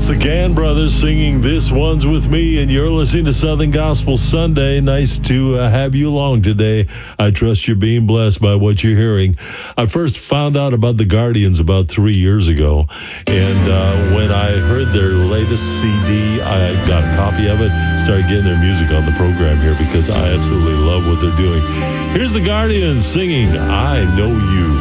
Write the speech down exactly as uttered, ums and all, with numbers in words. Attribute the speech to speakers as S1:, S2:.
S1: It's the Gann Brothers singing This One's With Me, and you're listening to Southern Gospel Sunday. Nice to uh, have you along today. I trust you're being blessed by what you're hearing. I first found out about the Guardians about three years ago, and uh, when I heard their latest C D, I got a copy of it, started getting their music on the program here because I absolutely love what they're doing. Here's the Guardians singing I Know You.